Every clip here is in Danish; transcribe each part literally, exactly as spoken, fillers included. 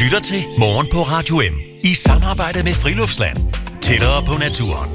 lytter til Morgen på Radio M i samarbejde med Friluftsland. Tættere på naturen.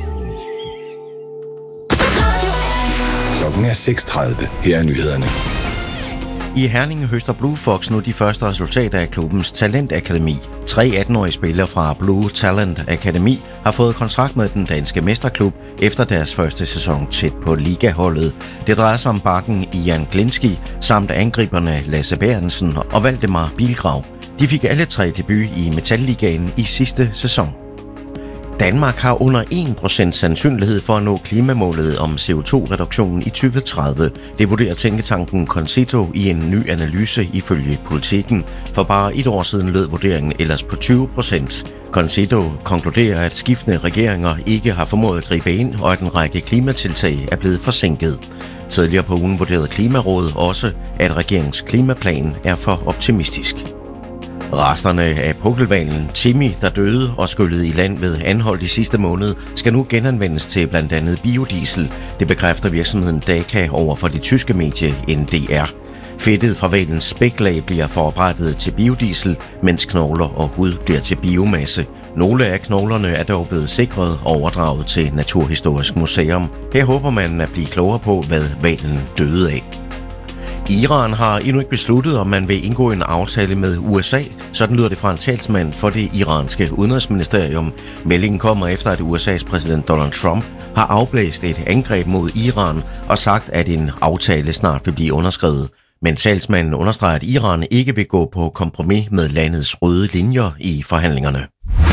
Klokken er seks tredive. Her er nyhederne. I Herning høster Blue Fox nu de første resultater af klubbens Talentakademi. Tre attenårige spillere fra Blue Talent Akademi har fået kontrakt med den danske mesterklub efter deres første sæson tæt på ligaholdet. Det drejer sig om bakken Jan Glinski samt angriberne Lasse Bærensen og Valdemar Bilgrav. De fik alle tre debut i Metalligaen i sidste sæson. Danmark har under en procent sandsynlighed for at nå klimamålet om C O to reduktion i tyve tredive. Det vurderer tænketanken Concito i en ny analyse ifølge Politiken. For bare et år siden lød vurderingen ellers på tyve procent. Concito konkluderer, at skiftende regeringer ikke har formået at gribe ind, og at en række klimatiltag er blevet forsinket. Tidligere på ugen vurderede Klimarådet også, at regeringens klimaplan er for optimistisk. Resterne af pukkelhvalen Timmy, der døde og skyllede i land ved Anholt i sidste måned, skal nu genanvendes til blandt andet biodiesel. Det bekræfter virksomheden Daka over for det tyske medie N D R. Fedtet fra hvalens spæklag bliver forarbejdet til biodiesel, mens knogler og hud bliver til biomasse. Nogle af knoglerne er dog blevet sikret og overdraget til Naturhistorisk Museum. Her håber man at blive klogere på, hvad hvalen døde af. Iran har endnu ikke besluttet, om man vil indgå en aftale med U S A. Sådan lyder det fra en talsmand for det iranske udenrigsministerium. Meldingen kommer efter, at U S A's præsident Donald Trump har afblæst et angreb mod Iran og sagt, at en aftale snart vil blive underskrevet. Men talsmanden understreger, at Iran ikke vil gå på kompromis med landets røde linjer i forhandlingerne.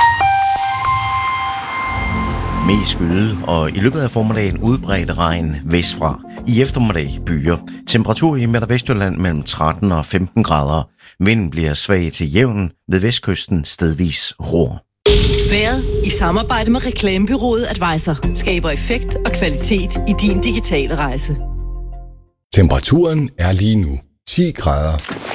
Mest skyde, og i løbet af formiddagen udbredt regn vestfra. I eftermiddag byer. Temperatur i Midt- og Vestjylland mellem tretten og femten grader. Vinden bliver svag til jævn, ved vestkysten stedvis ror. Været i samarbejde med reklamebureauet Advisor skaber effekt og kvalitet i din digitale rejse. Temperaturen er lige nu ti grader.